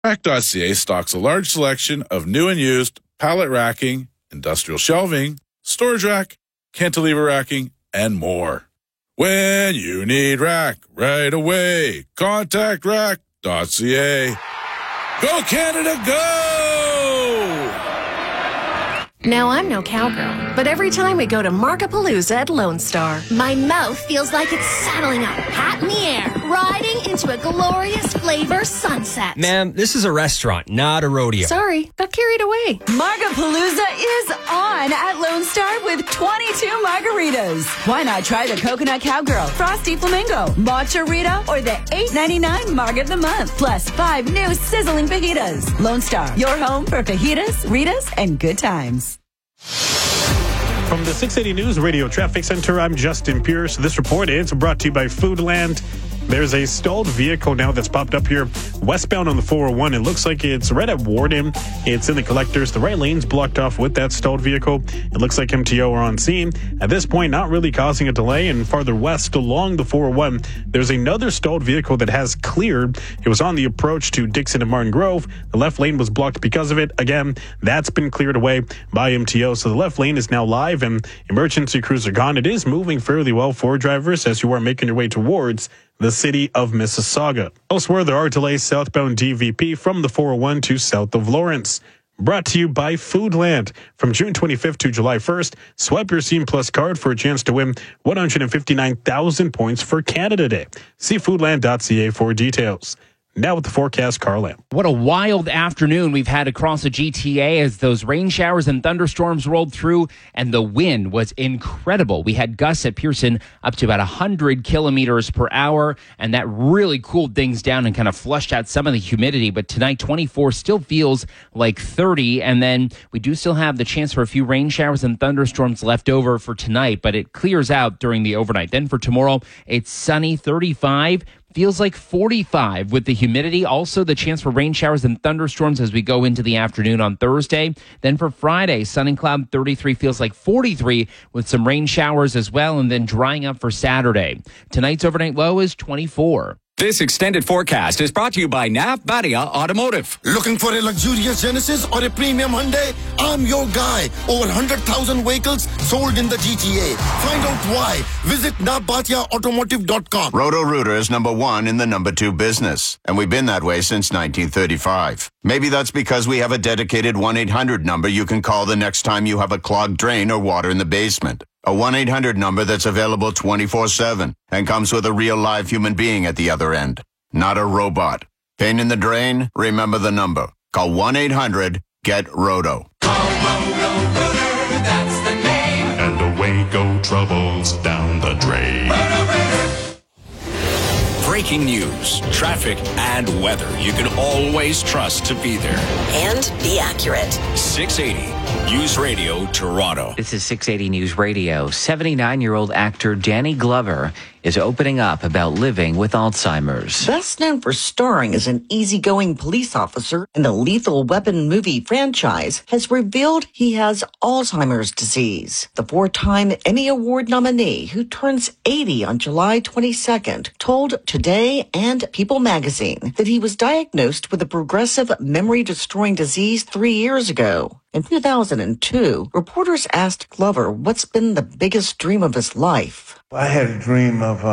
Rack.ca stocks a large selection of new and used pallet racking, industrial shelving, storage rack, cantilever racking, and more. When you need rack right away, contact Rack.ca. Go Canada, go! Now, I'm no cowgirl, but every time we go to Markapalooza at Lone Star, my mouth feels like it's saddling up, hat in the air, riding into a glorious flavor sunset. Ma'am, this is a restaurant, not a rodeo. Sorry, got carried away. Markapalooza is on at Lone Star with 22 margaritas. Why not try the Coconut Cowgirl, Frosty Flamingo, Matcha Rita, or the $8.99 Marg of the Month, plus 5 new sizzling fajitas. Lone Star, your home for fajitas, Ritas, and good times. From the 680 News Radio Traffic Center, I'm Justin Pierce. This report is brought to you by Foodland. There's a stalled vehicle now that's popped up here westbound on the 401. It looks like it's right at Warden. It's in the collectors. The right lane's blocked off with that stalled vehicle. It looks like MTO are on scene. At this point, not really causing a delay. And farther west along the 401, there's another stalled vehicle that has cleared. It was on the approach to Dixon and Martin Grove. The left lane was blocked because of it. Again, that's been cleared away by MTO. So the left lane is now live and emergency crews are gone. It is moving fairly well for drivers as you are making your way towards the city of Mississauga. Elsewhere, there are delays southbound DVP from the 401 to south of Lawrence. Brought to you by Foodland. From June 25th to July 1st, swipe your Scene Plus card for a chance to win 159,000 points for Canada Day. See foodland.ca for details. Now with the forecast, Carl Lamb. What a wild afternoon we've had across the GTA as those rain showers and thunderstorms rolled through, and the wind was incredible. We had gusts at Pearson up to about 100 kilometers per hour, and that really cooled things down and kind of flushed out some of the humidity. But tonight, 24 still feels like 30, and then we do still have the chance for a few rain showers and thunderstorms left over for tonight, but it clears out during the overnight. Then for tomorrow, it's sunny, 35. Feels like 45 with the humidity. Also, the chance for rain showers and thunderstorms as we go into the afternoon on Thursday. Then for Friday, sun and cloud, 33 feels like 43 with some rain showers as well, and then drying up for Saturday. Tonight's overnight low is 24. This extended forecast is brought to you by Nav Badia Automotive. Looking for a luxurious Genesis or a premium Hyundai? I'm your guy. Over 100,000 vehicles sold in the GTA. Find out why. Visit navbatiaautomotive.com. Roto-Rooter is number one in the number two business, and we've been that way since 1935. Maybe that's because we have a dedicated 1-800 number you can call the next time you have a clogged drain or water in the basement. A 1-800 number that's available 24/7 and comes with a real live human being at the other end, not a robot. Pain in the drain? Remember the number. Call 1-800-GET-ROTO. Call Roto-Rooter, that's the name. And away go troubles down the drain. Breaking news, traffic, and weather you can always trust to be there. And be accurate. 680 News Radio Toronto. This is 680 News Radio. 79-year-old actor Danny Glover is opening up about living with Alzheimer's. Best known for starring as an easygoing police officer in the Lethal Weapon movie franchise, has revealed he has Alzheimer's disease. The 4-time Emmy Award nominee, who turns 80 on July 22nd, told Today and People magazine that he was diagnosed with a progressive memory-destroying disease 3 years ago. In 2002, reporters asked Glover what's been the biggest dream of his life. I had a dream of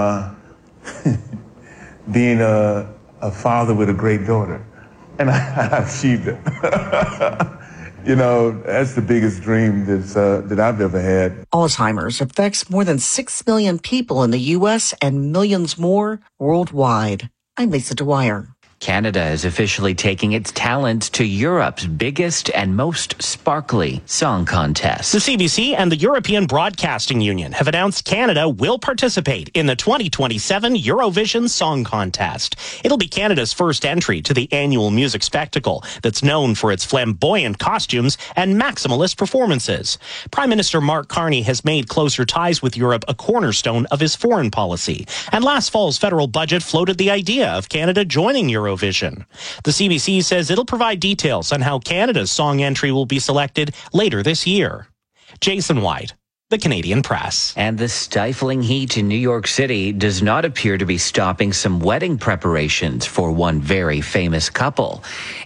being a father with a great daughter, and I achieved it. You know, that's the biggest dream that I've ever had. Alzheimer's affects more than 6 million people in the U.S. and millions more worldwide. I'm Lisa Dwyer. Canada is officially taking its talent to Europe's biggest and most sparkly song contest. The CBC and the European Broadcasting Union have announced Canada will participate in the 2027 Eurovision Song Contest. It'll be Canada's first entry to the annual music spectacle that's known for its flamboyant costumes and maximalist performances. Prime Minister Mark Carney has made closer ties with Europe a cornerstone of his foreign policy. And last fall's federal budget floated the idea of Canada joining Eurovision. The CBC says it'll provide details on how Canada's song entry will be selected later this year. Jason White, the Canadian Press. And the stifling heat in New York City does not appear to be stopping some wedding preparations for one very famous couple.